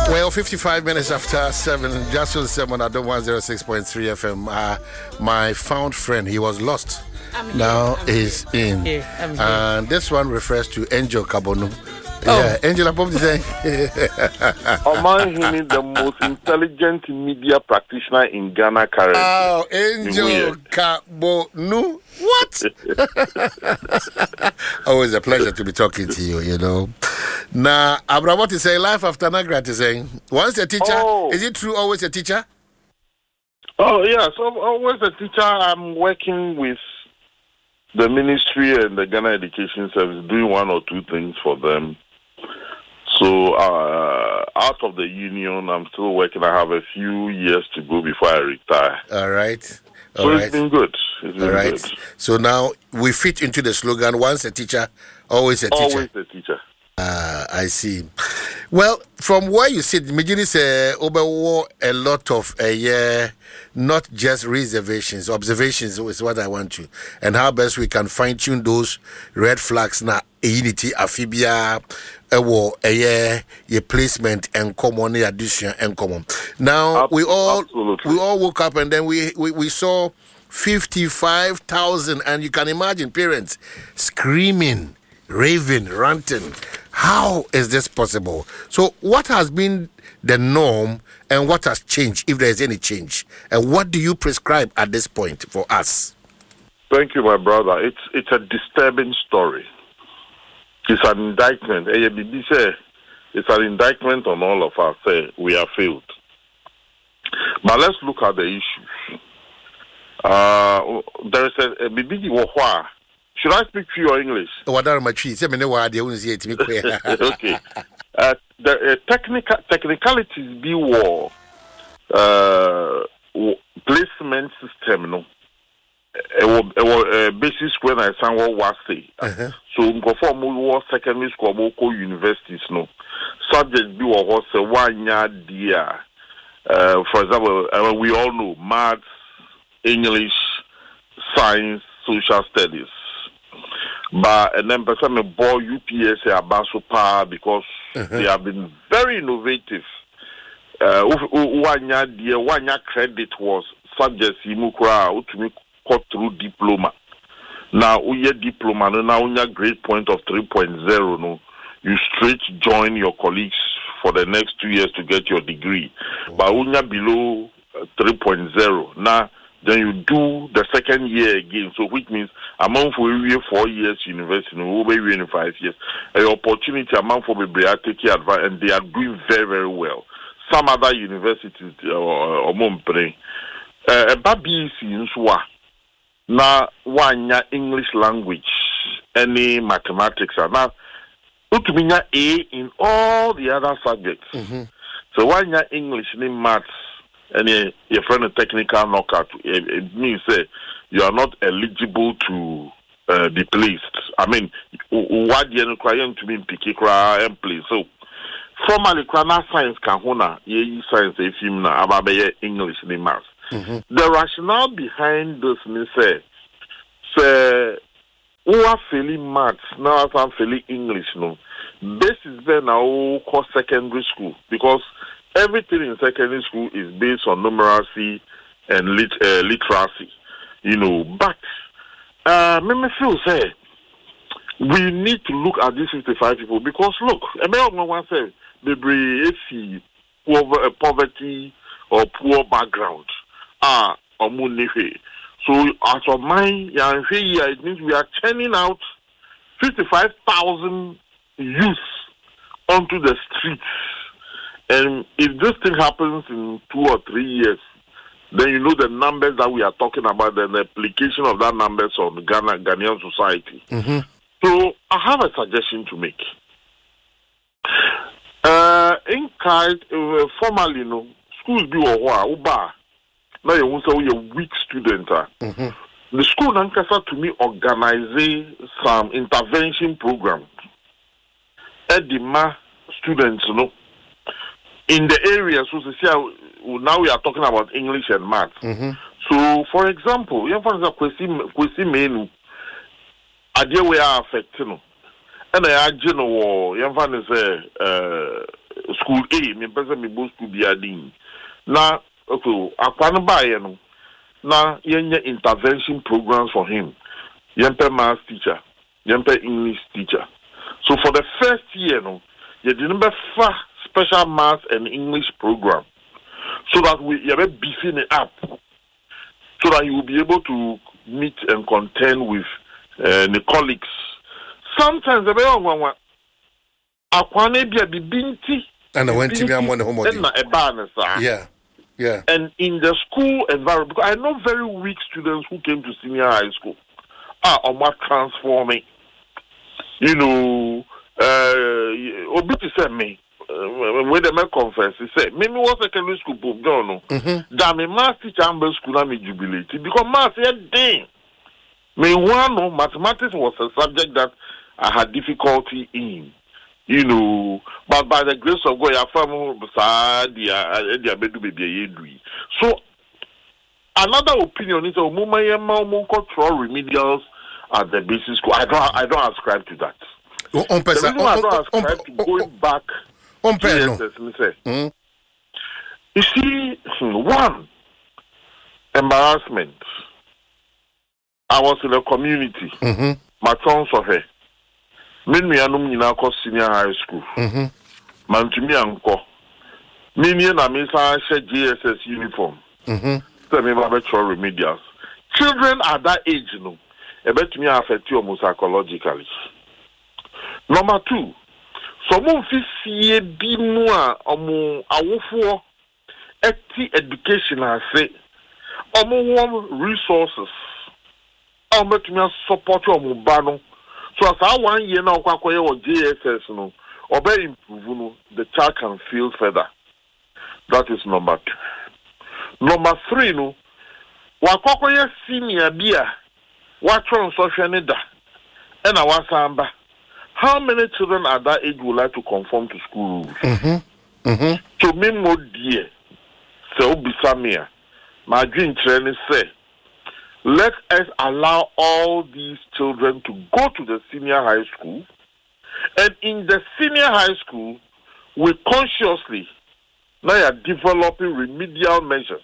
Well, 55 minutes after 7, just on 7 at the 106.3 FM. My found friend, he was lost. Now is in. And this one refers to Angel Kabonu. Yeah, Angel, I'm saying. Oman Hini, the most intelligent media practitioner in Ghana currently. Oh, Angel Kabonu. What? Always a pleasure to be talking to you, you know. Now, Abraham is saying life after Nagrat is saying, once a teacher, is it true always a teacher? Oh, yeah, so always a teacher. I'm working with the ministry and the Ghana Education Service, doing one or two things for them. So, out of the union, I'm still working. I have a few years to go before I retire. All right. So it's been good. It's been good. So now we fit into the slogan, once a teacher, always a teacher. Always a teacher. I see. Well, from where you sit, Mijini say over a lot of not just reservations, observations is what I want to, and how best we can fine tune those red flags na unity, afibia, your placement and common addition and common. Now we all woke up and then we saw 55,000, and you can imagine parents screaming, raving, ranting. How is this possible? So what has been the norm and what has changed, if there is any change? And what do you prescribe at this point for us? Thank you, my brother. It's a disturbing story. It's an indictment. It's an indictment on all of us. We have failed. But let's look at the issues. There is a BBD Wahwa. Should I speak to you or English? Okay. The technicalities be war placement system, no. Basis when I sang what was say. So go for more secondary school, more universities, no. Subject be what say 1 year dear. For example, we all know maths, English, science, social studies. But and then person bought UPS Abasopa because they have been very innovative. 1 year credit was subject Imukra to me cut through diploma. Now your diploma now your grade point of 3.0 no, you straight join your colleagues for the next 2 years to get your degree. But when you're below 3.0 now, then you do the second year again. So which means among for 4 years university, no be in 5 years. An opportunity among for be taking advantage, and they are doing very, very well. Some other universities or Montpellier, baby in Swa now 1 year English language, any mathematics, and now to be A in all the other subjects. So 1 year English in maths. And your friend a technical knockout, it means you are not eligible to be placed. I mean, what you require to be in Pikikra and place. So, formally, science can hona, science a film na about English in maths. The rationale behind this means say, who are feeling maths now I'm feeling English no. This is then now called secondary school because everything in secondary school is based on numeracy and literacy, you know. But me feel say we need to look at these 55 people because look, everyone says they poverty or poor background or money. So as of mine, it means we are churning out 55,000 youth onto the streets. And if this thing happens in 2 or 3 years, then you know the numbers that we are talking about and the application of that numbers on Ghanaian society. So I have a suggestion to make. In formally, no, schools be uba. Now you want to say a weak student. The school nankasa to me organize some intervention programs. Edima students, you know. In the area, so now we are talking about English and maths. So, for example, you find a question menu. Idea we are affecting, and I you know, you find school A, me person me both school B adin. Na okay, akwan ba ye no. Na yenye intervention programs for him. Yempe math teacher, yempe English teacher. So for the first year, no, you didn't be special math and English program, so that you be beefing it up, so that you will be able to meet and contend with the colleagues. Sometimes the very one, akwane bia bibinti, and I went to me I'm one home. Yeah. And in the school environment, because I know very weak students who came to senior high school. On what transforming, you know, Obiti said me, when the man confessed, he said, maybe was secondary school book, no, that me math teacher amber school and me jubilated because math said, dang, me one, mathematics was a subject that I had difficulty in, you know, but by the grace of God, I found so another opinion is remedials at the basic school. I don't ascribe to that. The reason I don't ascribe to going back to you see, one, embarrassment. I was in a community. My sons of her. Me anum nyina ko senior high school. Mantumi anko. Me na me sa GSS uniform. So me ba remedials. Children at that age, no, about me affect you almost psychologically. Number two, someone see be more awofo education I say resources. About me support you bano. So as I 1 year now kwakoye or JSS no, obey improve no, the child can feel further. That is number two. Number three no. Wakokoye senior beer, watron social nida, and our samba. How many children at that age would like to conform to school rules? To me, more dear, so Bisamia, my dream training say, let us allow all these children to go to the senior high school, and in the senior high school, we consciously now are developing remedial measures.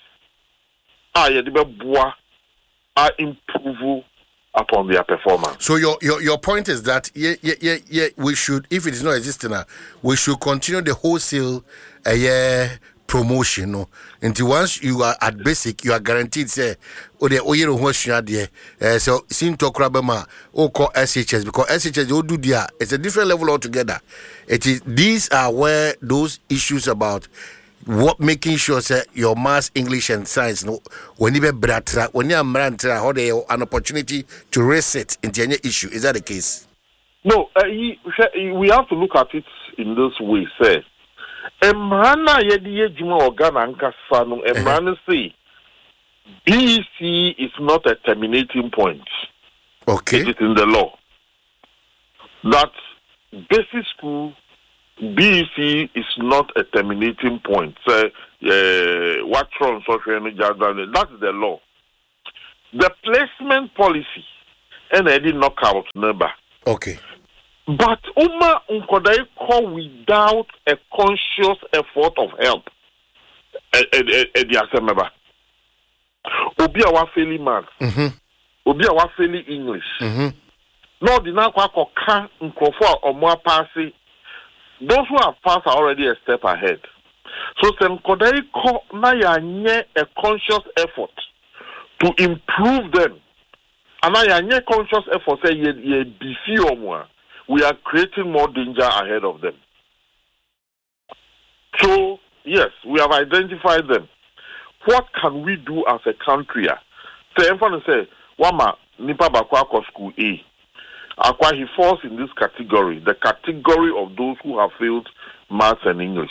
Improve upon their performance. So your point is that we should, if it is not existing, we should continue the wholesale promotion. No, until once you are at basic, you are guaranteed say so seem to crabema or call SHS because SHS will do there. It's a different level altogether. These are where those issues about what making sure say your maths, English and science no when you be bratra when you are mantra how they an opportunity to raise it into any issue. Is that the case? No, we have to look at it in this way, say Emrana yedi ejuma organa nkasa no emrana say BEC is not a terminating point. Okay. It is in the law that basic school BEC is not a terminating point. That's the law. The placement policy and I did knock out number. Okay. But Uma unkodai call without a conscious effort of help. Obi awa fairly math. Obi awa fairly English. No, the na kwa ka nkofo omo pass. Those who have passed are already a step ahead. So, Senkodai na ya nye a conscious effort to improve them. And na ya nye conscious effort say ye beefy omwa. We are creating more danger ahead of them. So, yes, we have identified them. What can we do as a country? Say, everyone say, Wama nipa bakwa school A. Akwa he falls in this category, the category of those who have failed maths and English.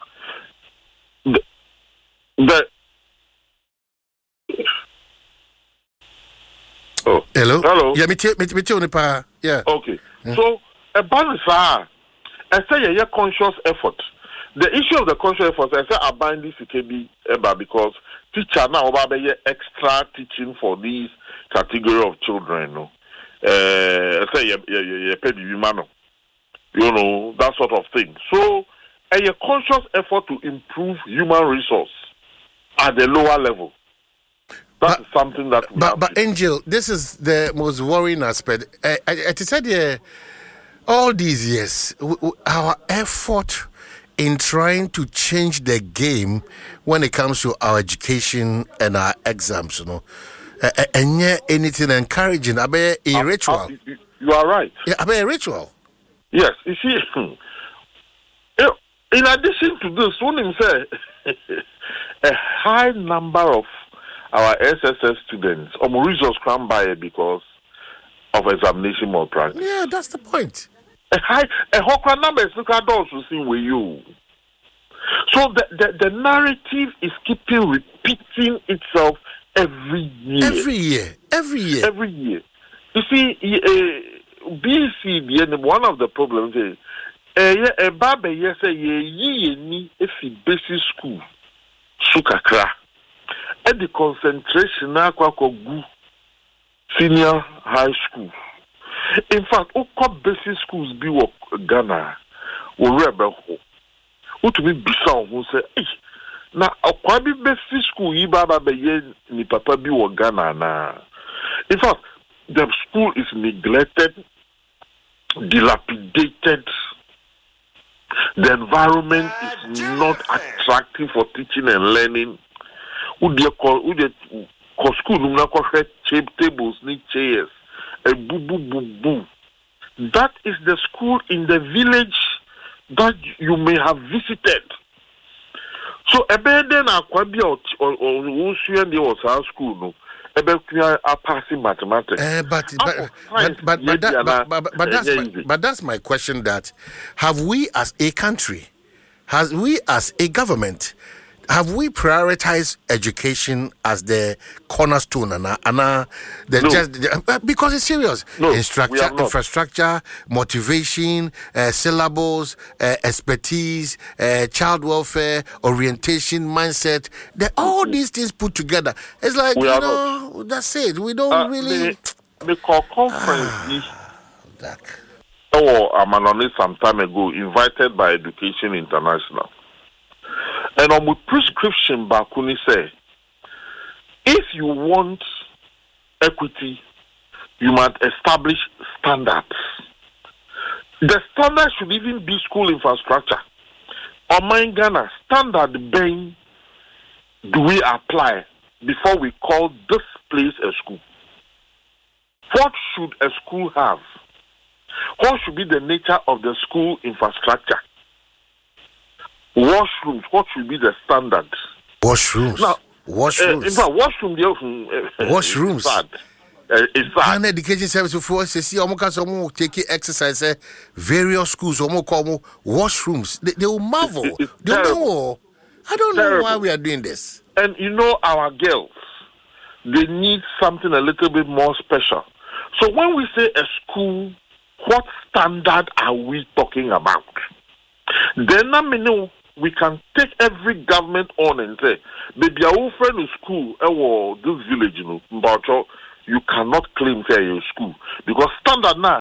Hello. Yeah, me too. Yeah. Okay. So a balance I say a conscious effort. The issue of the conscious effort, I say I bind this CKB because teacher now about extra teaching for these category of children. No. Say you know, that sort of thing. So a conscious effort to improve human resource at the lower level. That's something that we have. But Angel, this is the most worrying aspect. I said all these years, our effort in trying to change the game when it comes to our education and our exams, and yet anything encouraging, a ritual. You are right. Yeah, a ritual. Yes, you see, in addition to this, one him say a high number of our SSS students resource cram by because of examination malpractice. Yeah, that's the point. A high number is also seen with you. So the narrative is keeping repeating itself every year. Every year. You see, BC, one of the problems is a baba say ye if basic school sukakra. At the concentration na gu senior high school. In fact, basic schools be work Ghana or rebel. What to be bizarre who say, na akwabi basic school yi baba be ni papa bi work Ghana na. In fact, the school is neglected, dilapidated. The environment is not attractive for teaching and learning. School tables need chairs. Boo. That is the school in the village that you may have visited. So abandon akwabi or was our school no. Are passing mathematics. But that's my question. That have we as a country, has we as a government, have we prioritized education as the cornerstone because it's serious? No, infrastructure, motivation, syllables, expertise, child welfare, orientation, mindset. All these things put together. It's like that's it. We don't really. The conference I'm on it some time ago, invited by Education International. And on the prescription, Bakuni say, if you want equity, you must establish standards. The standard should even be school infrastructure. On Ghana, standard being do we apply before we call this place a school? What should a school have? What should be the nature of the school infrastructure? Washrooms, what should be the standard? Washrooms. Now, washrooms. In fact, washrooms. It's sad. An education service before see take exercise various schools call washrooms. They will marvel. I don't know why we are doing this. And our girls, they need something a little bit more special. So when we say a school, what standard are we talking about? Then we can take every government on and say, baby, our friend in school, this village, you cannot claim say your school. Because standard now,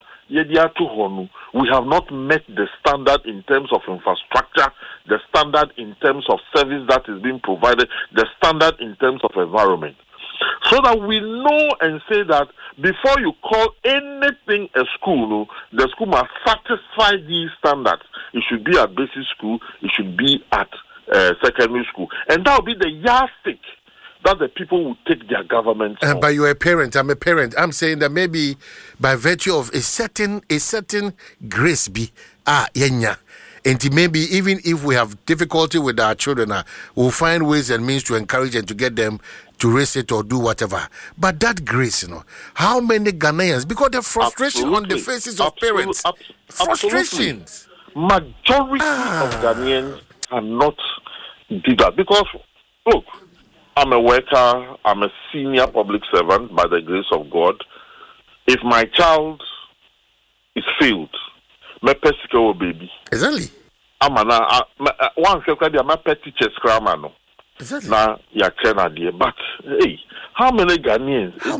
we have not met the standard in terms of infrastructure, the standard in terms of service that is being provided, the standard in terms of environment. So that we know and say that before you call anything a school, the school must satisfy these standards. It should be at basic school, it should be at secondary school. And that will be the yardstick that the people will take their government on. But you're a parent, I'm a parent. I'm saying that maybe by virtue of a certain grace be yenya. And maybe even if we have difficulty with our children, we'll find ways and means to encourage and to get them to raise it or do whatever. But that grace, how many Ghanaians, because the frustration on the faces of parents, frustrations. Majority of Ghanaians cannot do that. Because, look, I'm a worker, I'm a senior public servant by the grace of God. If my child is failed, my pesco baby. Exactly. I'm one pet teacher's grammar. Exactly. Now, but hey, how many Ghanaians? How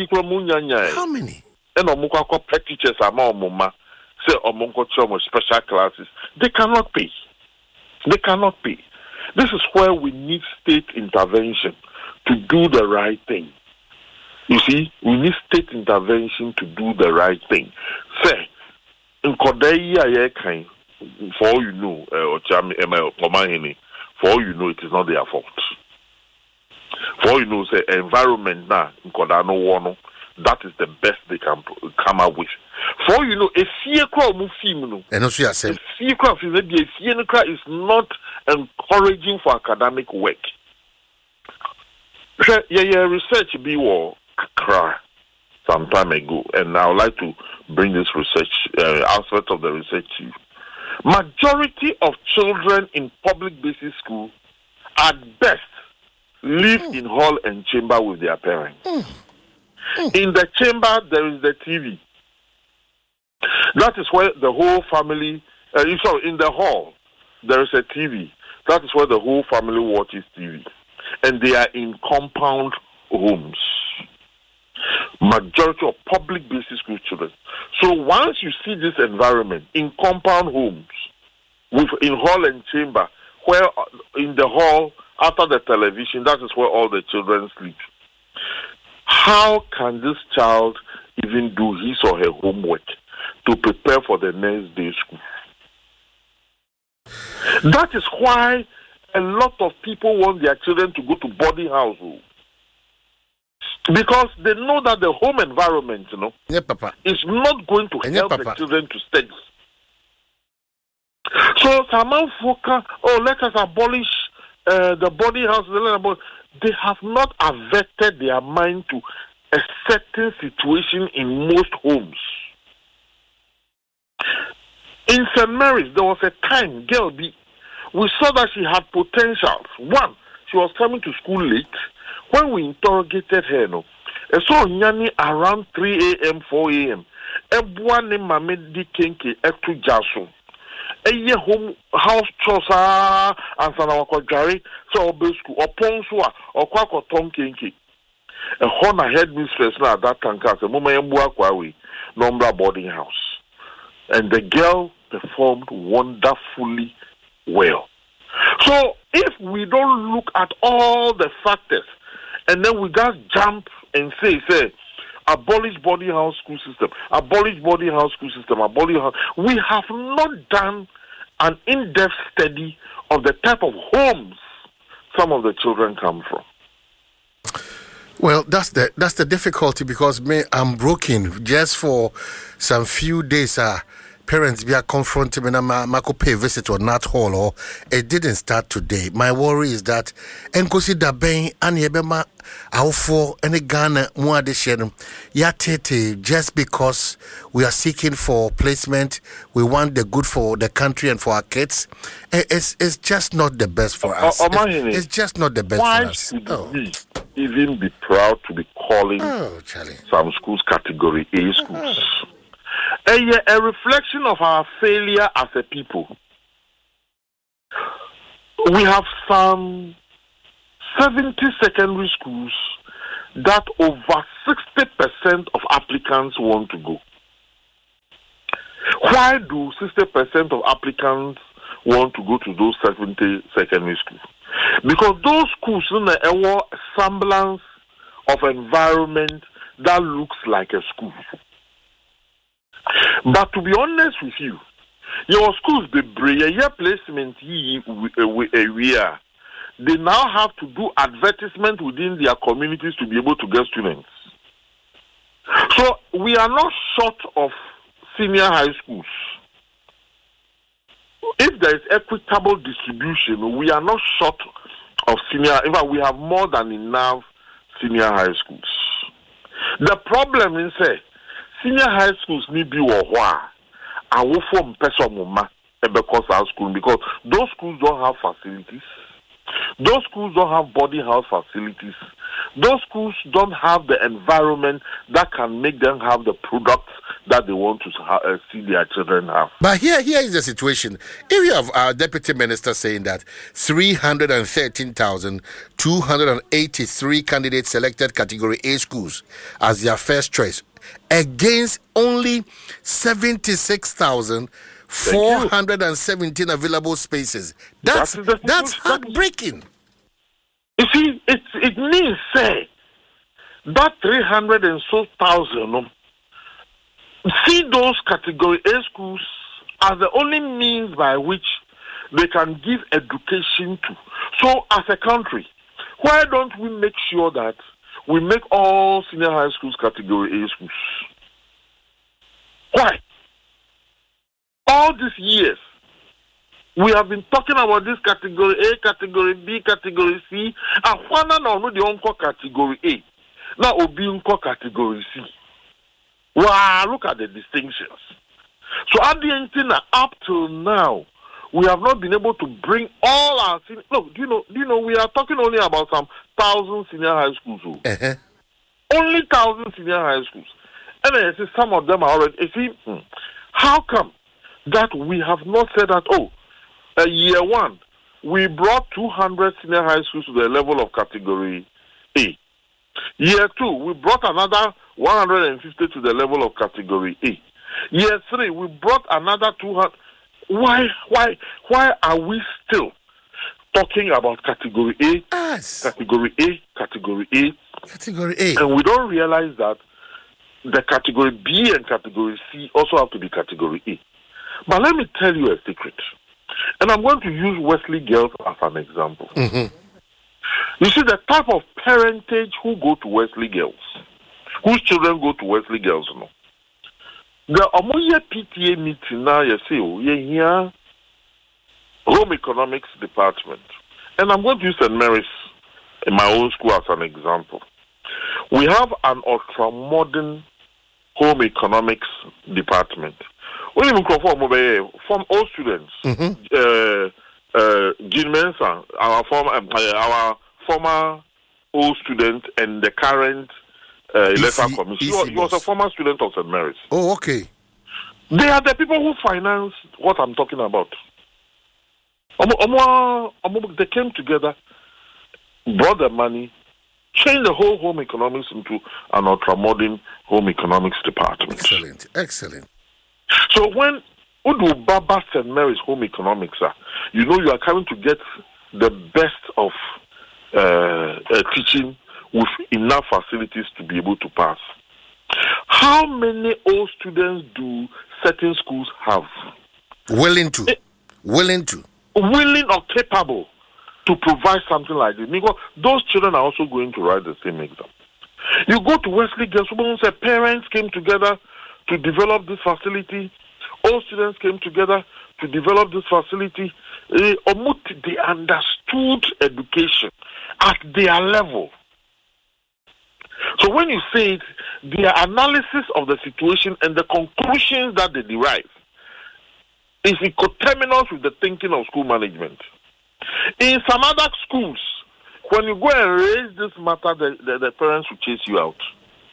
many? And Omuka pet teachers are more mama. Say Omunko special classes. They cannot pay. They cannot pay. This is where we need state intervention to do the right thing. You see, we need state intervention to do the right thing. Say, in Kodeya, for all you know, for all you know, it is not their fault. For all you know, say environment now in Kodano Wono, that is the best they can come up with. For all you know, a fear crowd film, and also a fear crowd is not encouraging for academic work. Yeah, research be war some time ago, and I would like to bring this research aspect of the research to you. Majority of children in public basic school at best live in hall and chamber with their parents. In the chamber, there is the TV. That is where the whole family, in the hall, there is a TV. That is where the whole family watches TV. And they are in compound homes. Majority of public basic school children. So once you see this environment in compound homes, in hall and chamber, where in the hall, after the television, that is where all the children sleep. How can this child even do his or her homework to prepare for the next day school? That is why a lot of people want their children to go to boarding houses. Because they know that the home environment, is not going to help the children to study. So, let us abolish the boarding house. They have not averted their mind to a certain situation in most homes. In St. Mary's, there was a time, girl B, we saw that she had potential. One, she was coming to school late. When we interrogated her, so nyani around 3 a.m., 4 a.m., everyone in Mamedi Kenke etu jaso. Eye home house chosa and sanawako jari so obe school upon soa or kwako tom kenke. A hona headmistress na at that time cast a mama yambua kwawe nombra boarding house. And the girl performed wonderfully well. So if we don't look at all the factors and then we just jump and say, abolish boarding house school system, abolish boarding house school system, abolish house. We have not done an in-depth study of the type of homes some of the children come from. Well, that's the difficulty because I'm broken just for some few days. Parents be confronting me na mako pay visit or not hall or it didn't start today. My worry is that enkosi da ben ani ebema awfo any Ghana mu addition ya tete just because we are seeking for placement, we want the good for the country and for our kids. It's just not the best for us. It's just not the best for us. We even be proud to be calling some schools category A schools? A reflection of our failure as a people. We have some 70 secondary schools that over 60% of applicants want to go. Why do 60% of applicants want to go to those 70 secondary schools? Because those schools have a semblance of environment that looks like a school. But to be honest with you, your schools, the year placement they now have to do advertisement within their communities to be able to get students. So we are not short of senior high schools. If there is equitable distribution, we are not short of senior. In fact, we have more than enough senior high schools. The problem is senior high schools need be I will form person because our school because those schools don't have facilities. Those schools don't have boarding house facilities. Those schools don't have the environment that can make them have the products that they want to see their children have. But here is the situation. If you have our deputy minister saying that 313,283 candidates selected category A schools as their first choice against only 76,000 417 available spaces. That's heartbreaking. You see, it means say that 300 and so thousand. See those category A schools as the only means by which they can give education to. So, as a country, why don't we make sure that we make all senior high schools category A schools? Why? All these years, we have been talking about this category A, category B, category C, and one now the uncle category A. Now, Obi uncle category C. Wow, look at the distinctions. So at the end, up till now, we have not been able to bring all our senior. Look, do you know, we are talking only about some 1,000 senior high schools. Only 1,000 senior high schools. And I see some of them are already. How come that we have not said that, year one, we brought 200 senior high schools to the level of category A. Year two, we brought another 150 to the level of category A. Year three, we brought another 200. Why are we still talking about category A, category A, category A, category A, and we don't realize that the category B and category C also have to be category A? But let me tell you a secret, and I'm going to use Wesley Girls as an example. You see, the type of parentage who go to Wesley Girls, whose children go to Wesley Girls, the Omoye PTA meeting now, you see, here, Home Economics Department. And I'm going to use St. Mary's in my own school as an example. We have an ultra-modern Home Economics Department. When you look from all students, Jean Mensah, our former old student and the current electoral commission. He was a former student of St. Mary's. Oh, okay. They are the people who finance what I'm talking about. They came together, brought the money, changed the whole home economics into an ultra-modern home economics department. Excellent. So when Udu Baba St. Mary's home economics you are coming to get the best of teaching with enough facilities to be able to pass. How many old students do certain schools have? Willing or capable to provide something like this. Because those children are also going to write the same exam. You go to Wesley Girls, parents came together to develop this facility. All students came together to develop this facility. They understood education at their level. So when you say it, their analysis of the situation and the conclusions that they derive is coterminous with the thinking of school management. In some other schools, when you go and raise this matter, the parents will chase you out.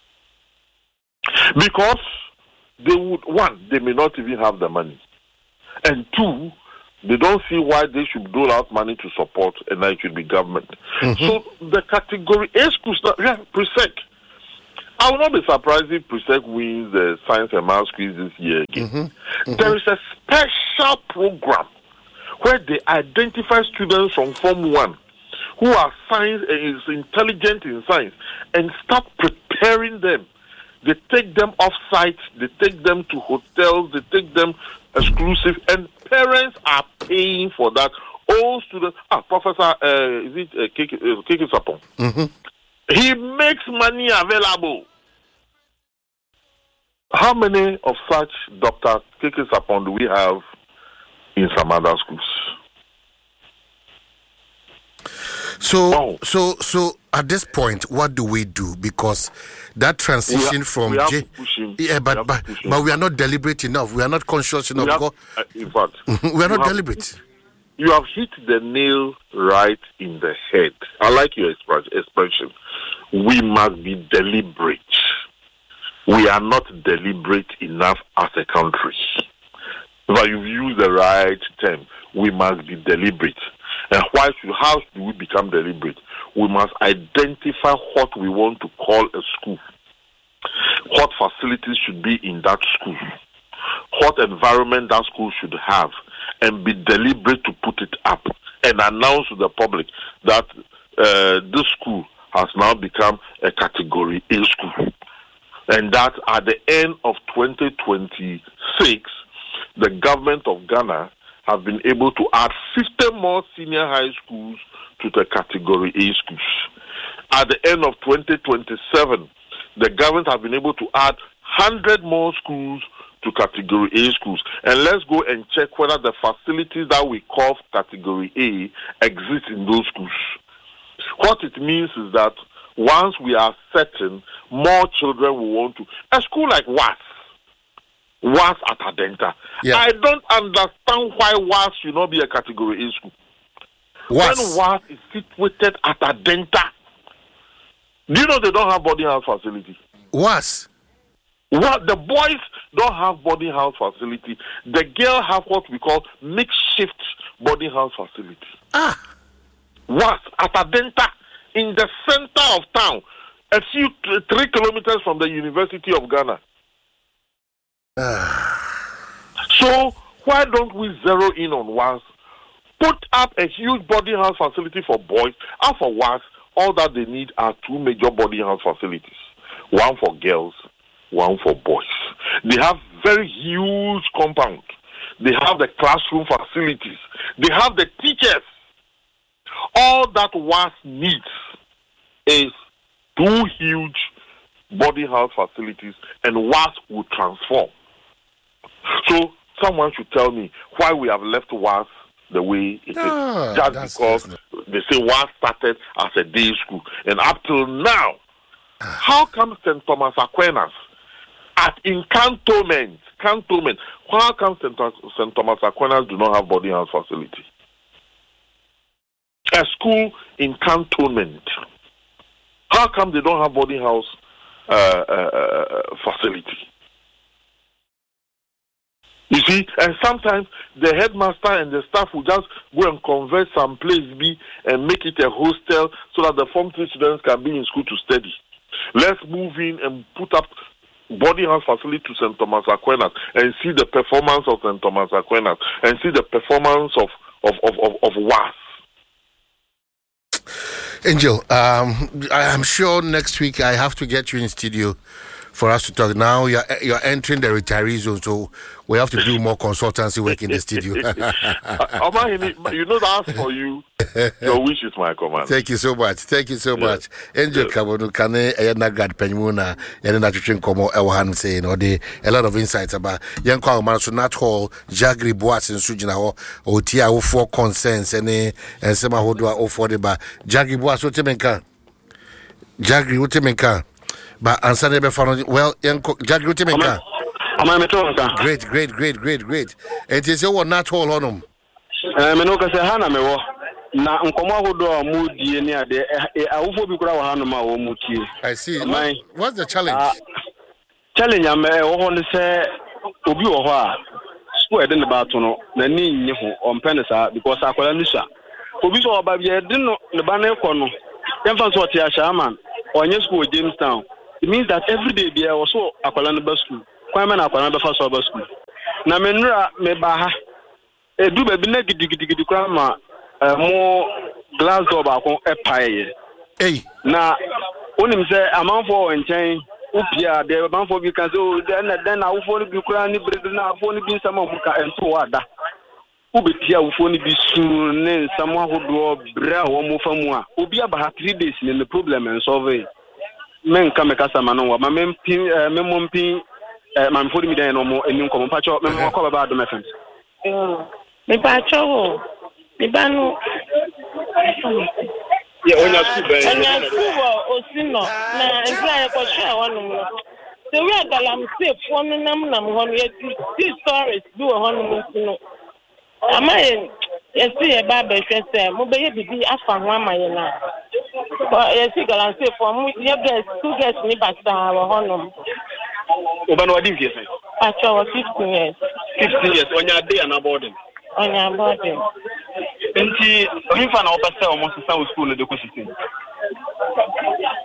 Because they would, one, they may not even have the money. And two, they don't see why they should dole out money to support, and that it should be government. So the category A schools, PRESEC. I will not be surprised if PRESEC wins the science and math quiz this year again. There is a special program where they identify students from Form 1 who are science and is intelligent in science and start preparing them. They take them off-site, they take them to hotels, they take them exclusive, and parents are paying for that. All students, Professor, is it Keke Sapon? He makes money available. How many of such Dr. Keke Sapon do we have in some other schools? So at this point, what do we do? Because that transition but we are not deliberate enough. We are not conscious enough. In fact, we are not deliberate. You have hit the nail right in the head. I like your expression. We must be deliberate. We are not deliberate enough as a country. But you've used the right term. We must be deliberate. And how do we become deliberate? We must identify what we want to call a school. What facilities should be in that school? what environment that school should have and be deliberate to put it up and announce to the public that this school has now become a category A school. And that at the end of 2026, the government of Ghana have been able to add 50 more senior high schools to the category A schools. At the end of 2027, the government have been able to add 100 more schools to category A schools. And let's go and check whether the facilities that we call category A exist in those schools. What it means is that once we are certain, more children will want to. A school like WAS at Adenta. Yeah. I don't understand why WAS should not be a category A school. When WAS is situated at Adenta, do you know they don't have boarding house facility? WAS? What the boys don't have boarding house facility. The girl have what we call makeshift boarding house facility. WAS at Adenta, in the center of town, a few 3 kilometers from the University of Ghana. So why don't we zero in on WAS? Put up a huge boarding house facility for boys, and for WAS, all that they need are 2 major boarding house facilities. One for girls, one for boys. They have very huge compound. They have the classroom facilities. They have the teachers. All that WAS needs is 2 huge boarding house facilities, and WAS will transform. So someone should tell me why we have left WAS the way it is. Just because they say WAS started as a day school, and up till now, how come St. Thomas Aquinas in cantonment, how come St. Thomas Aquinas do not have boarding house facility? A school in cantonment. How come they don't have boarding house facility? You see, and sometimes the headmaster and the staff will just go and convert some place B and make it a hostel so that the Form 3 students can be in school to study. Let's move in and put up boarding house facility to St. Thomas Aquinas and see the performance of St. Thomas Aquinas and see the performance of WAS. Angel, I'm sure next week I have to get you in studio for us to talk. Now you're entering the retiree zone, so we have to do more consultancy work in the studio. You know that's for you. Your wish is my command. Thank you so much. Much. Angel Kabonu Kane Nagad Penmuna and Nathan Komo Elhan saying or a lot of insights about young Kwama so not all Jagri Boas and Sujina or Tia for concerns and some who do for the bar. Jagri Boas Utemenka. Jagri Utemenka. But answer the before well, young Jagri Utemenka. Great. It is your not all on them. Menoka se hana mewo na nkomo ahodo a mu die ni ade awofo bi kura wa hanoma wo mu tie. I see. What's the challenge? Challenge am wo ho ne se obi wo ho a school ede ne ba to no na ni nyi ho ompene sa because akwala ni sha obi so oba bi ede no ne ba na ekọ no yemfa so otia shaman onye school Jamestown. It means that every day there also akwala no ba school kwame na akwala be fa so ba school na menura me ba ha edu ba bi na gidigidi kwa ma mo glass door ba ko epaye na onim se amanfo enchen upia de amanfo bi kan so den na ufo ni bi kura ni bread na afo ni bi sama mu ka ento wada ubetia ufo ni bi su ne sama hodo bra wo mo famu a obi aba ha 3 days ne problem en solve men ka me kasa ma no wa ma mempin memompin man for mi den no mo eni nkomo pacho me mo ko ba do mefen me pacho me banu ye onya suba osino na employer ko share wonu no so we agalam safe wonu nam hono ye two stories do hono no amaye esi e ba be hwese mo be ye bibi afa ho amaye na esi galam safe for mo ye guest two guests ni basta hono Obano wadi mfie sai. Acha wa 15 years. 15 years onya day na boarding. Onya boarding. Enti rifa na opese o mo sisa school de ko system.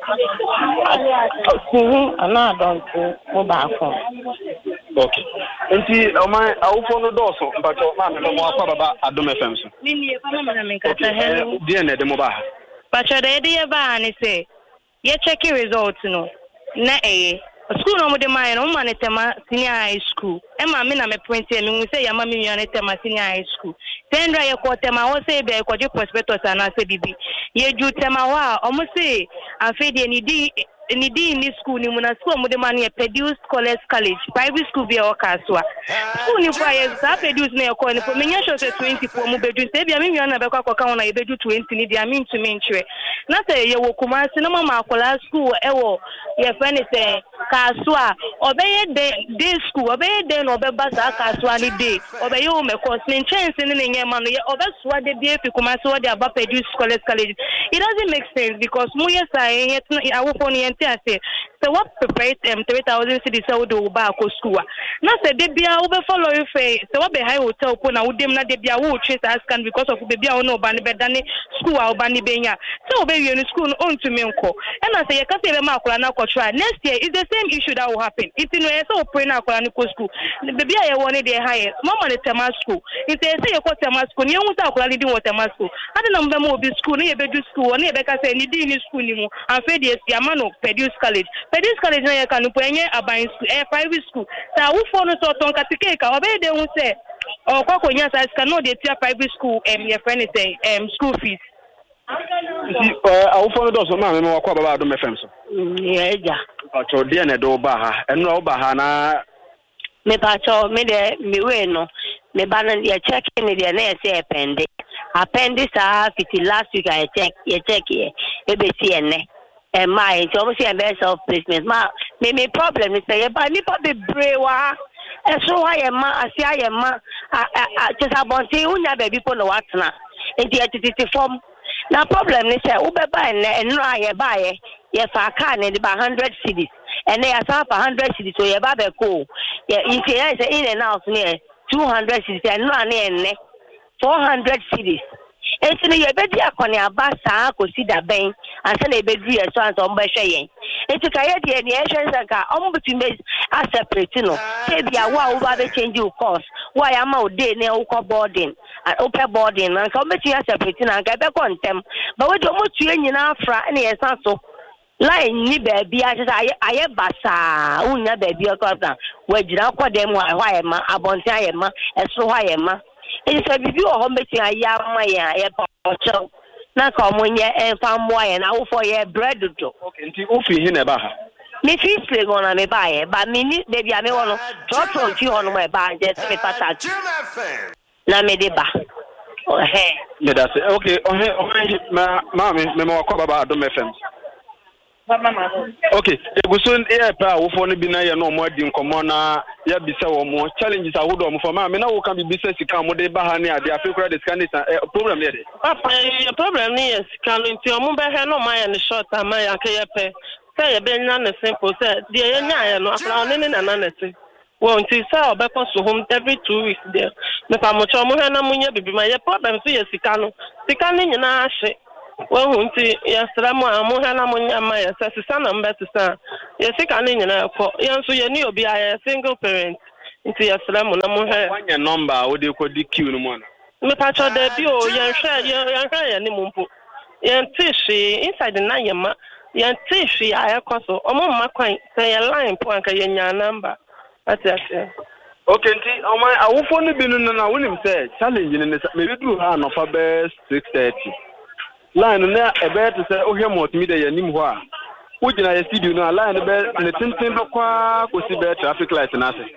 Ana don't mo ba fo. Okay. Nti oma awufo no doso mpacho ma me mo akwa baba Adom FM so. Mini fa mama me kata hello. Die na de mo ba. Pacho de ye ba ni say ye check results no. Na school no mo de mine no man tema senior high school. E ma me na me print e me say ya ma me nwa tema senior high school. Tendra ye ko tema wo say be ko je prospectus ana say bibi. Ye ju tema wa o mo say afede ni di ni school ni muna school mo de man ye Produce College private school be o kaswa. School ni kwa ye sa Produce na ye ko ni po me nya show 20 po mo bedu say bia me nwa na be kwa ka na ye bedu 20 ni dia me ntumi nchwe. Na say ye wo Kumasi na mama akola school e wo ye friend say kaswa obeye day school obeye day no be basa kaswa ni day obeye o me course ni chance ni nyema no ye obeswa de bia fi Kumasi wo de aba Produce College. It doesn't make sense because mu yes I awofo ni ente ase so what prepare 3,000 cedis so do ba ko school na say de bia wo be follow you fe so what be high hotel ko na wo dem na de bia wo trace as can because of be bia wo no ba ni be dane school a wo ba ni benya so be you in school no on to me nko and I say you can say be ma akola na ko try next year is the same issue that will happen it no so pray na akola ni ko school the bia ye won dey high mama ni tema school it say you ko tema school ni hu sa akola ni di wo tema school ade na mbe mo bi school ni ye be do school ni ye be ka say ni di ni school ni mu and fe dey see amano Produce College na ye kan po enye aban school private school ta wo fo no so ton katike ka obe dey hu say o kwa konya sa ska no dey tia private school your friend say school fees awufo no doso ma me mo akwa baba Adom FM so. Yeah. Pacho die na do ba ha enu o ba ha na me pacho me de me we no me ba na ye check me de na ye say appendix fiti last week I check ye e be see ene e my so mo see best of placement ma me problem is say ba ni pa be brewa e so wa ye ma asia ye ma just abonti unya baby po no watna enti etiti form na problem ni say ube ba enu aye ba ye fa car ne ba 100 cedis ene ya sa fa 100 cedis so ye ba be ko ye enti ya say in and out ne 200 cedis enu ane ene 400 cedis enti ne ye be di akoni abasa ko si da ben anse na be du ye so anse on be hwe yen enti ka ye de ne ye hwe nka omo bitu me a separate no say bia wa ba be change your course wa ya ma o dey ne o ko boarding and open boarding and so metu ya separate na ga be kontem ba we do mo tu nyina afra na ye san so line ni ba bia aye basa unya ba bia ko afra wa jira ko dem wa ye ma abonti aye ma eso wa ye ma e se bibi o ho metu ya ma ya ye pocho na ka omunye enfa mwa ye na wo for ye bread do okay nti ofi hi na ba ha me fi play gonna me ba ye ba me ni de bia me wono trotro ti hono me ba je se me pata na me de ba me da say okay ma me mo akwa baba Adom FM okay egusun e pa wo fo no bi na ye no mo adi nkomo na ya bisa wo mo challenges awodo mo for ma me na wo kan bi bisa sika mo de ba ha ne ade afekura de scan problem ne de papa problem ni yes kan nti o mo be he no ma ya ne short ama ya ke ye pe say ye be nya na simple say de ye nya ya no afra ne na na nti wo nti say o be ko so home every 2 weeks there me pa mo cho mo he na mo nya bibi ma ye problem so ye sika ni nyina ahye wo nti yasra mo amu ha na mo nyama ya sesa na mbetesa yesika ni nyina ko yenso ye ni obi a single parent nti yasra mo na mo ha wanya number wo de ko di queue no mo na me pa cho de bi o yenhwa ye ni mo mpo yen tishi inside na yema yen tishi ayakoso omo makwan say ye line po anka ye nya number ati okay nti oma awufo no bi no na wonim say challenge ni me bi duru ha no fa be 6:30 line na ebe to say ohwe multimedia ya nim ho a ugina ya studio no line be ne tintin do kwa ko si be traffic light na ase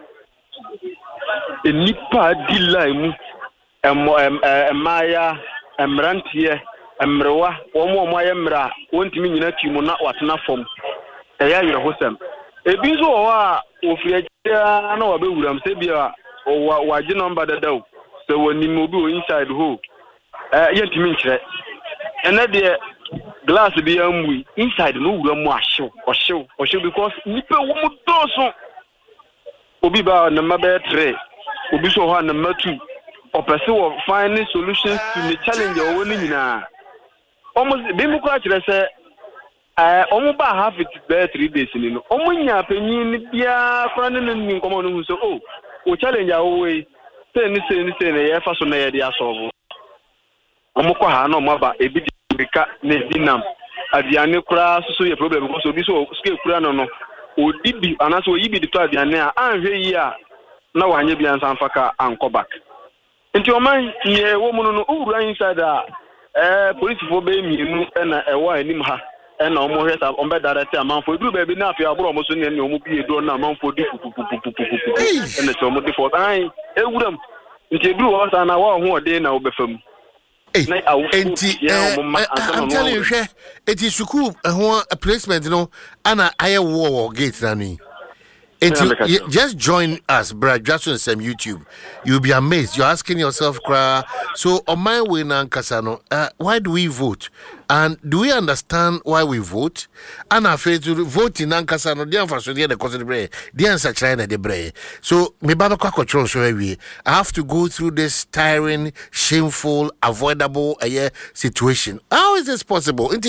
enipa di line mu emaya emrantie emrewa wo aye mra wontimi nyina timo na watena fom eya yire hosem ebi nso wo a ofie na wa be wuram se bia wa gi number dadaw se woni mo bi o inside ho yentimi nkyere ene de glass bi amwi inside no wuram mu ahyew because nipa wo mu doso obi ba na mabe 3 obi so ho na matu opese wo find solutions to the challenge o woni nyina almost be mu kwa kire se omu ba half it be 3 days ni no omu nya panyin bia kora ne nni nkomo no so o challenge away say ni e fa so na ye dia solve omukọ ha na omaba ebi dika na dinam aduane kura so ye problem because obi so ske kura no odibi anaso oyibi de to aduane a anhwe yi a na wanye bia nsan faka anko back nti oman ye wo mu no owura inside a police fo be mienu na ewo anim ha na omo hwe sa ombe direct amanfo eduru ba bi na afia abro omo so ne omo bi edo na amanfo di na so omo di for ai ewuram nti eduru wo sa na wa ho ode na obefam I'm telling you, it is school a placement, and I war gate running. Just join us, Brad Jackson, on some YouTube. You'll be amazed. You're asking yourself, so on my way, Nankasano, why do we vote? And do we understand why we vote? And I feel to vote in Nankasano, the answer to the consider the answer China the bray. So, me baba control so I have to go through this tiring, shameful, avoidable situation. How is this possible? I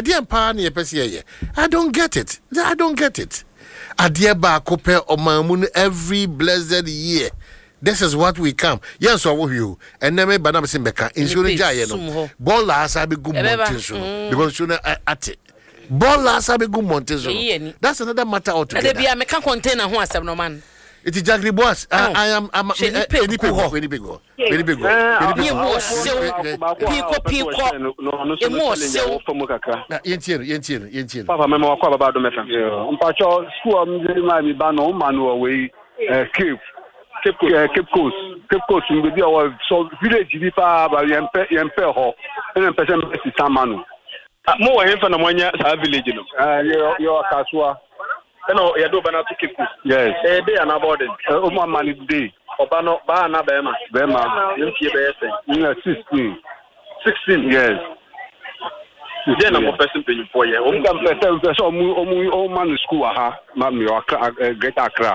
don't get it. I don't get it. Adiaba kope omamun every blessed year. This is what we come. Yes, so you and then Banam Simbeka insurance jayeno. Bola sabi good mountain because you at it. Bola sabi good mountain. That's another matter altogether. There be a mechanic container who has no man. It is Jagri boss. I am any big Papa mema wakwa baba do mefam. Mpacho school am ma mi ba no ma no we Cape Coast mbi our so village bi pa ba yempe ho. En person be samanu. Mo wa hemfa na mwanya sa village no. Yo kasua. No, you do banana to Cape Coast. Yes. Day an abode. Omo mani day. Obano ba na bema. You see be 16. Yes. Then I'm a person paying for you. O man school ha. Ma mi get Accra.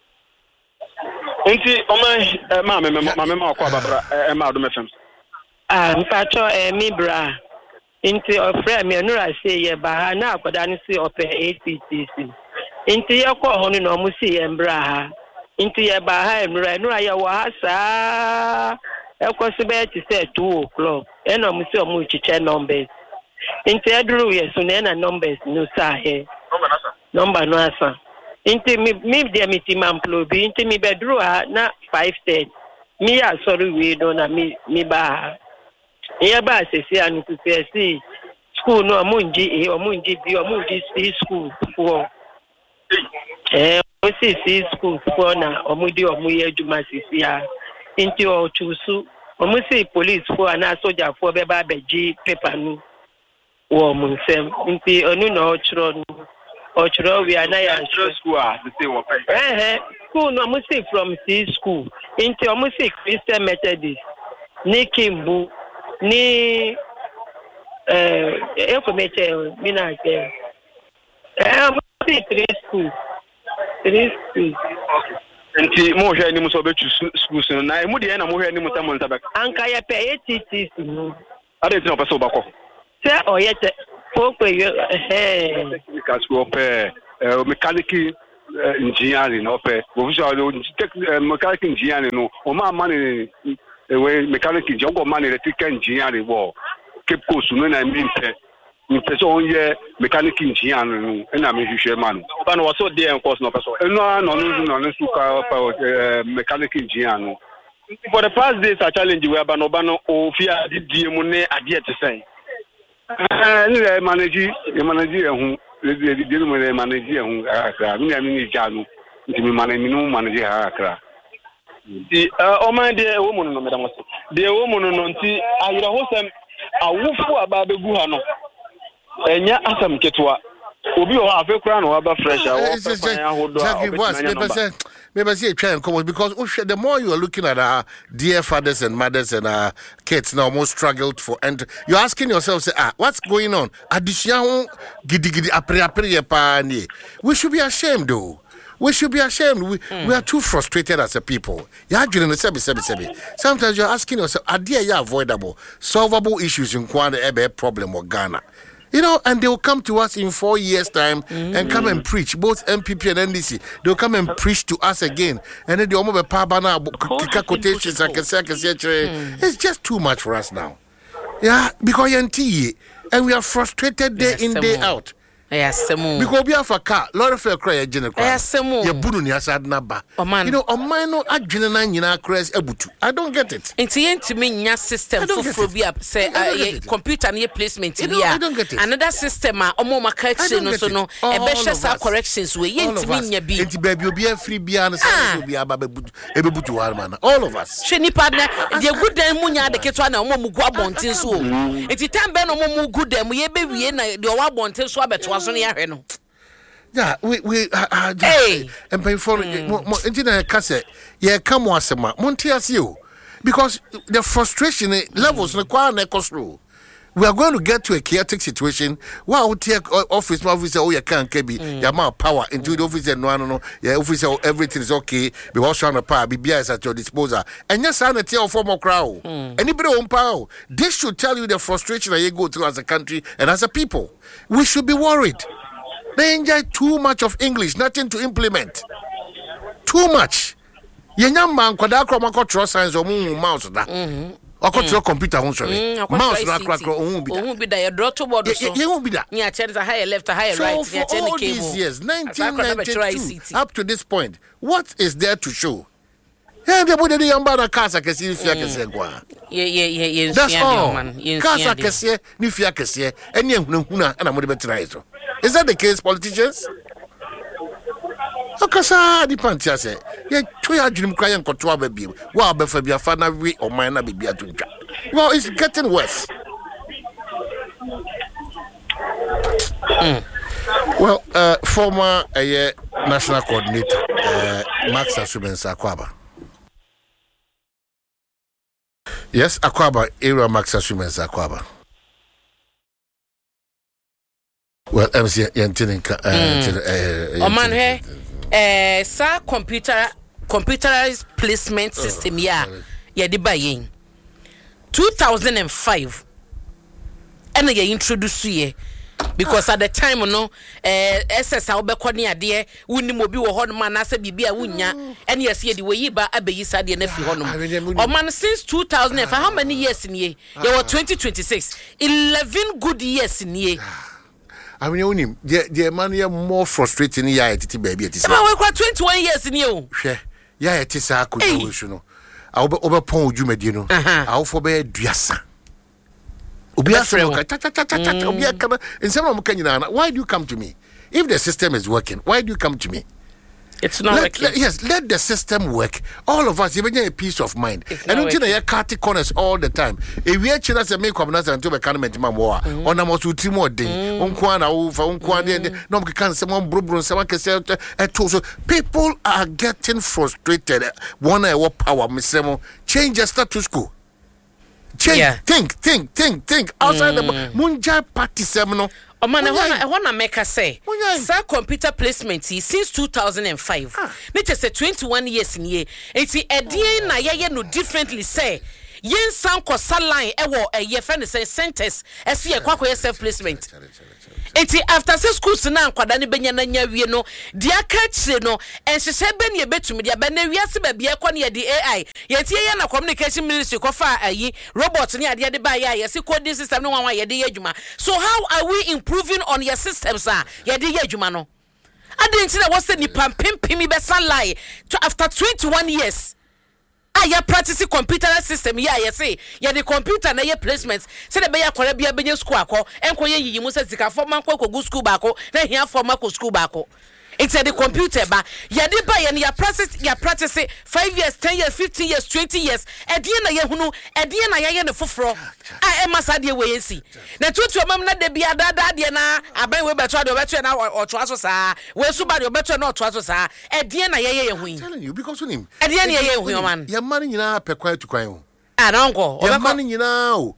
Enti o ma kwa babra ma do mefem. Mpacho mi bra. Enti ofre mi onura say ye ba na akoda ni si ope ACTC. Inti ya kwa hono no musi embra ha inti ya ba ha enura ya wa ha sa ekosibe ti say 2 o'clock eno musi o mu chiche numbers inti eduru ye so na numbers no sa he number no asa inti mi de mi ti mamplo bi inti mi bedru ha na 5:30 mi ya sorry we do na mi ba ya ba sesi anu to see school no omunji bi school for we see school for na omudi omuye adwuma sisia inti o chusu omusi police for na soldier for be ba beji paper nu wo munsem inti onu na ochro we na ya school the say wo school no omusi from C school inti omusi Christian Methodist ni Kimbu ni ekomeche mina ke three schools. Nti mo hwe ni mo so be schools no na emu de na mo hwe ni mo tamon tabak. Anka ye pe ATTC no. Ade ti no pese obako. Se oyete pokwe yo because we ope mechanic engineering no pe. Wo fi so mechanic engineering no o ma mani we mechanic jogo mani electrical engineering wo Cape Coast no na mi pe. Person on ye mechanic engineer no na me hwehwe man oba no so dey course no person no suka mechanic engineer no for the past days a challenge we aba no o fia di mu ne ade te say ni manage ehun di mu ne manage ehun akra mi ni ja no nti mi manage akra di o man de wo mu no medam so de wo mu no nti ayira hosem awufu aba begu ha no enya asam ketwa obi o afa kura no aba fresh maybe say try and come because the more you are looking at our dear fathers and mothers and our kids now almost struggled for and you're asking yourself say what's going on addition gidi apre pa ni we should be ashamed though. We should be ashamed. We are too frustrated as a people. Sometimes you're asking yourself, are there avoidable, solvable issues in Kwanda Ebe problem or Ghana? and they will come to us in 4 years' time and come and preach, both MPP and NDC. They will come and preach to us again. And then the quotations, it's just too much for us now. Yeah, because and we are frustrated day in, day out. Yes, because we have a car, lot of cry general. Yes, naba. I don't get it. Into me, system for phobia, say, computer near placement. I don't get it. Another system, Omoma correction, so no, a better corrections way. Into baby, will be a free beyond able to all of us. Sheni partner, the good day, Munya, the Ketwana, Momu Bontin, so it's a time Ben Omu good them, we be the Wabontin swab. Yeah, we and pay for engineer Casse. Yeah, come once a month. Montias you because the frustration levels require an through. We are going to get to a chaotic situation. Wow, take office, oh, you can't be the amount of power into the office and no, yeah, officer, everything is okay. Be also on a power, BBI is at your disposal. And yes, I'm a tell former crowd. Anybody on power, this should tell you the frustration that you go through as a country and as a people. We should be worried. They enjoy too much of English, nothing to implement. Too much. Young man, Quadacro, trust science or mouse. Or control computer, mouse, won't be there. Draw to board. You won't be that. Yeah, a higher left, a higher right. So for all these years, 1992 up to this point, what is there to show? Yeah, they put the young man casa can see if you can say, yeah. That's all. Casa can say, if you can say, and you know, and I'm going to try. Is that the case, politicians? Okasa di pantia say ye twa adwunim kwaye nkoto baby wa ba fa bia fa na we o man na bibia to twa. Well, it's getting worse. Well, former national coordinator Max Asumensa Akwaba. Yes, Akwaba, era Max Asumensa Akwaba. Well, MC Yantininka man here sa computerized placement system ya di bayin 2005 and they introduce ye because at the time no SS obekọ ne ade wuni mo bi wo ho no man asa bibia wunya and yes ye di we ba abeyi sa de na fi ho no o man since 2005 how many years in ye were 2026 11 good years in ye. I mean, the man is more frustrating. Yeah, it's baby. It's about 21 years in you. Yeah, it is a good solution. I'll be over Pong Jumedino. I'll forbear Driasa. In some of Kenya, why do you come to me? If the system is working, why do you come to me? It's not working. Let the system work. All of us, even a peace of mind. I don't think that cutting corners all the time. If we actually have to make comments and to a cabinet mamoa, on a most more day, Unkwana, no can someone brubron, someone can say, people are getting frustrated. One hour power, Miss Semo, change the status quo. Change, yeah. Think. Outside the Munja party seminal. Oh man, I wanna make her say, sir, computer placement since 2005. It is 21 years in year. It's a day na ye no differently say. Yen sound ko saline a ye friend say sentence as ye kwakwa self placement. Eti after school na nkwada ne benya na nya wie no dia ka kire no enhyehyɛ be ne betumi dia be na wiase ba bia kwa ne di AI ye tie ye na communication ministry ko fa ayi robot ne ade de ba ya ye se coding system no wan ye de ye adwuma. So how are we improving on your systems ye de ye adwuma no ade nti na wo se nipa pempemi be sanlai after 21 years ya practice computer system ya say ya the computer na ye placements say the be ya kwara bia benye school akọ enko ye yiyi mu say sika form akọ go school ba akọ na hia form akọ school ba akọ. It's a the computer ba ya di ba ya practice 5 years 10 years 15 years 20 years edie na ye hunu edie na ye ne foforo e masa de we yesi na tutu mam na de bia dada de na aban we beto de beto na oto aso saa we su ba de beto na oto aso saa edie na ye hu. I'm telling you because him edie na ye hu man ya man nyina pe kwan tu kwan o na nko ya man nyina o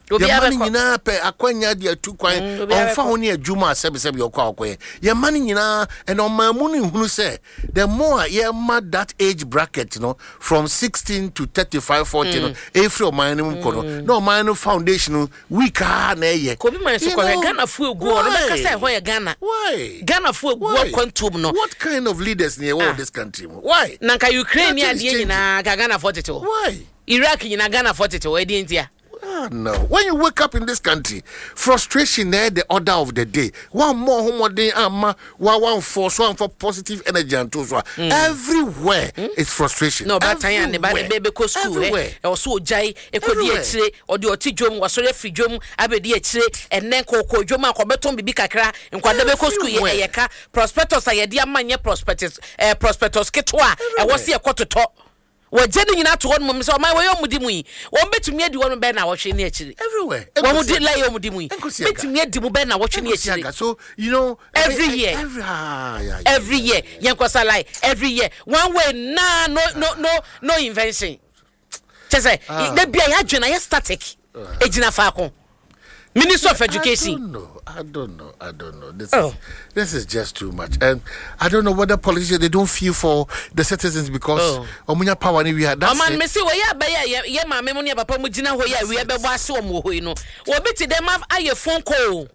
Your money na pe akwanya dia tu kwan on fa ho ne adwuma sebe your kwa your money na and on mamuni hunu say the more ye mad that age bracket from 16 to 35 40 every man no man foundation week na ye ko bi man so ko Ghana fu egu o no be say ho ye Ghana why Ghana fu egu kwantum no what kind of leaders near all this country why nanka Ukraine ya de nyina Ghana 42 why Iraq nyina Ghana 42 e de ntia. No. When you wake up in this country, frustration there the order of the day. One more homo one for positive energy and so everywhere it's frustration. No, but I am the baby ko school eh. Also jai e ko di etire o de oti dwom wasore fi dwom abedi etire enen ko dwom akobeton bibi kakra nkwada be ko school ye ka prospectus ayede amanye prospectus ketwa e wo se e kototo wajeni nyina to won mum so my way omudimu yi won betumi adi won be na wo hwe ne akiri everywhere won mudi lai omudimu yi betumi adi mu be na wo hwe ne akiri. So you know every year yankosa lai every year one way na no invention chese the bia ya dwena ya static ejina fa ko Minister of Education. I don't know. This is just too much. And I don't know whether politicians they don't feel for the citizens because omunya power ni we had that. Man me say we ya be ya ma me money papa mu gina ho ya we be bo ase omo ho yi no. Obi ti dem have aye phone call.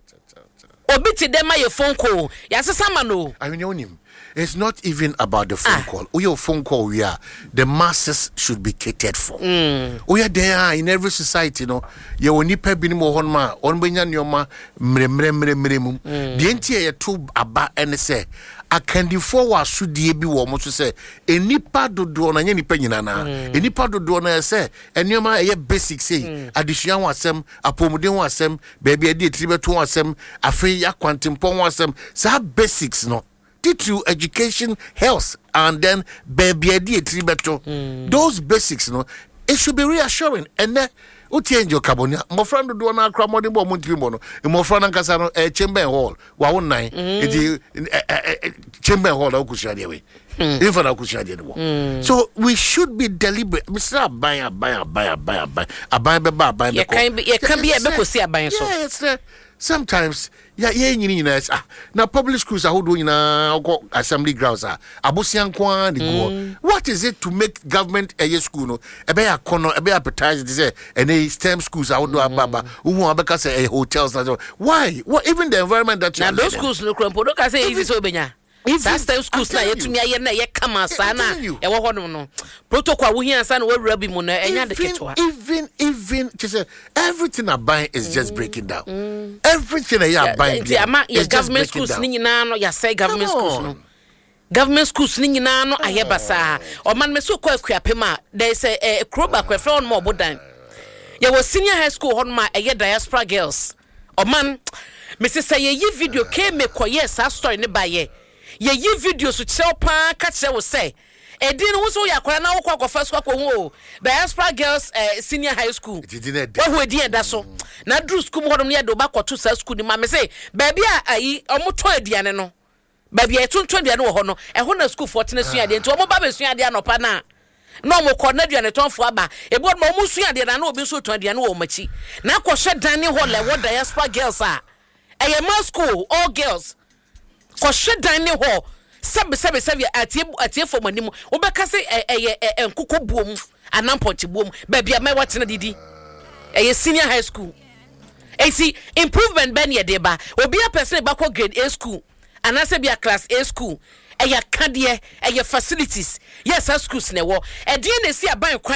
Ya sesama no. I mean onim. It's not even about the phone call. Your phone call we are the masses should be catered for. We are there in every society, You only pay binimo honma, onbenya nyoma mremum. The entire two aba and say I can forward should be woman to say any part do na any penina na any part do na say and nyoma a basic say addition wasem apomuden wasem baby adi tribe to wasem afi ya kwantimpon wasem sa basics no. Through education, health, and then baby idea tribeto. Those basics, it should be reassuring. And then change your carbonia. My friend do na cram more than Montimono. My friend and Casano chamber hall. One night, chamber hall. So we should be deliberate. Mr. Buy. You can be able to see a buy. Yes, sometimes. Now public schools are doing assembly grounds what is it to make government a school appetize this and STEM schools are hotels why what even the environment that now those schools look say easy so STEM schools na yetumi aye na ye kama sana e wo hono no protocol wo hian sana wo rabi mu na enya de ketwa even just everything I buy is just breaking down everything I buy is government schools ni nyina no ya say government schools no government schools ni nyina no aye basa o man me so kwa akuapema there is a kroba kwefra on mo bodan ya wo senior high school hono ma aye diaspora girls o man me say ye video came me koye sa story ne baye ye video so chel pa ka che wo say edin wo so yakora na wo kwa first kwa ho diaspora girls senior high school wo ho edin da so na dru school mo hodom ne do ba kwato sa school ni ma me say baby ayi omoto aduane no baby etonto aduane wo ho no e ho na school 14 suade nti omo ba be suade anopa na mo ko na aduane tonfo aba e bo mo suade na obi so to aduane wo machi na ko hwe dan ne ho le wo diaspora girls eye ma school all girls ko hwe dan ne ho sebe atie for manimu obeka se enkoko buom anamponche buom baby am watena didi senior high school see improvement ben ye deba obi a person ba ko grade A school anase bia class A school kade facilities yes schools ne wo e die na si aban